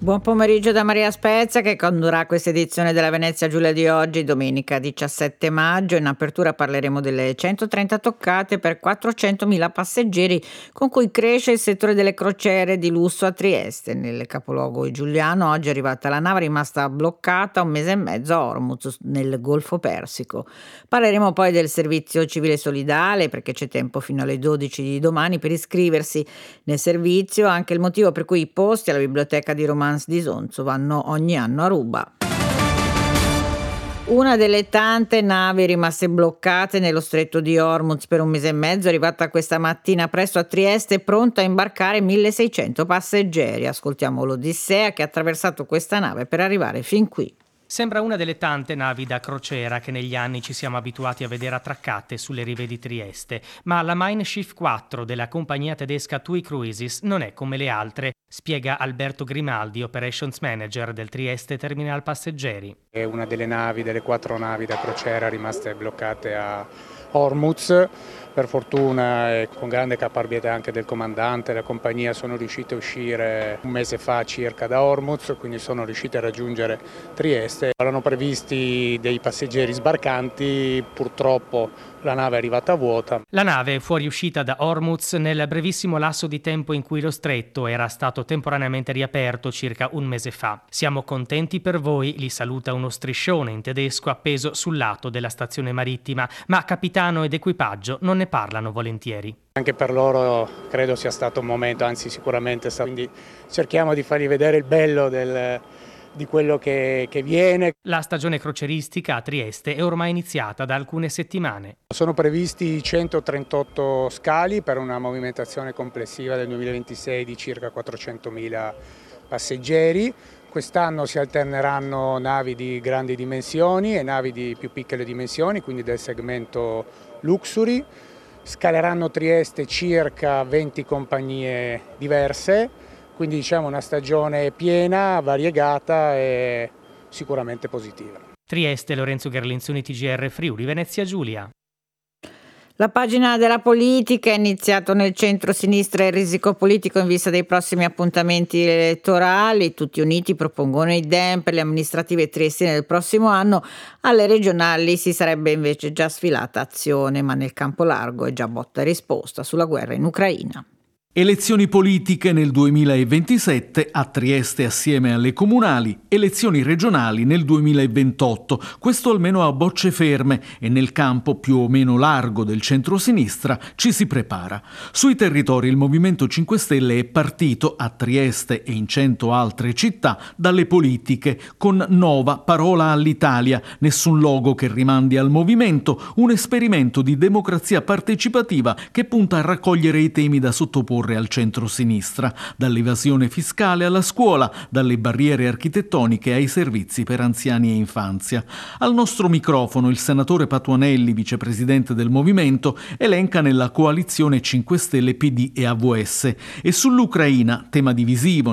Buon pomeriggio da Maria Spezia che condurrà questa edizione della Venezia Giulia di oggi, domenica 17 maggio. In apertura parleremo delle 130 toccate per 400.000 passeggeri con cui cresce il settore delle crociere di lusso a Trieste. Nel capoluogo giuliano oggi è arrivata la nave rimasta bloccata un mese e mezzo a Ormuz nel Golfo Persico. Parleremo poi del servizio civile solidale perché c'è tempo fino alle 12 di domani per iscriversi nel servizio, anche il motivo per cui i posti alla biblioteca di Romans di Sonzo vanno ogni anno a ruba. Una delle tante navi rimaste bloccate nello stretto di Hormuz per un mese e mezzo è arrivata questa mattina presto a Trieste, pronta a imbarcare 1.600 passeggeri. Ascoltiamo l'Odissea che ha attraversato questa nave per arrivare fin qui. Sembra una delle tante navi da crociera che negli anni ci siamo abituati a vedere attraccate sulle rive di Trieste, ma la Mein Schiff 4 della compagnia tedesca TUI Cruises non è come le altre, spiega Alberto Grimaldi, Operations Manager del Trieste Terminal Passeggeri. È una delle navi, delle 4 navi da crociera rimaste bloccate a Hormuz. Per fortuna e con grande caparbietà anche del comandante, la compagnia sono riuscite a uscire un mese fa circa da Hormuz, quindi sono riuscite a raggiungere Trieste. Erano previsti dei passeggeri sbarcanti, purtroppo la nave è arrivata vuota. La nave è fuoriuscita da Hormuz nel brevissimo lasso di tempo in cui lo stretto era stato temporaneamente riaperto circa un mese fa. Siamo contenti per voi, li saluta uno striscione in tedesco appeso sul lato della stazione marittima, ma capitano ed equipaggio non ne parlano volentieri. Anche per loro credo sia stato un momento, anzi sicuramente, quindi cerchiamo di fargli vedere il bello di quello che viene. La stagione crocieristica a Trieste è ormai iniziata da alcune settimane. Sono previsti 138 scali per una movimentazione complessiva del 2026 di circa 400.000 passeggeri. Quest'anno si alterneranno navi di grandi dimensioni e navi di più piccole dimensioni, quindi del segmento luxury. Scaleranno Trieste circa 20 compagnie diverse, quindi diciamo una stagione piena, variegata e sicuramente positiva. Trieste, Lorenzo Gerlenzoni, TGR Friuli, Venezia Giulia. La pagina della politica è iniziato nel centro-sinistra il risico politico in vista dei prossimi appuntamenti elettorali. Tutti uniti propongono i Dem per le amministrative triestine del prossimo anno. Alle regionali si sarebbe invece già sfilata Azione, ma nel campo largo è già botta e risposta sulla guerra in Ucraina. Elezioni politiche nel 2027 a Trieste assieme alle comunali, elezioni regionali nel 2028, questo almeno a bocce ferme, e nel campo più o meno largo del centro-sinistra ci si prepara. Sui territori il Movimento 5 Stelle è partito a Trieste e in 100 altre città dalle politiche con Nova Parola all'Italia, nessun logo che rimandi al movimento, un esperimento di democrazia partecipativa che punta a raccogliere i temi da sottoporre al centro-sinistra, dall'evasione fiscale alla scuola, dalle barriere architettoniche ai servizi per anziani e infanzia. Al nostro microfono il senatore Patuanelli, vicepresidente del movimento, elenca nella coalizione 5 Stelle PD e AVS, e sull'Ucraina, tema divisivo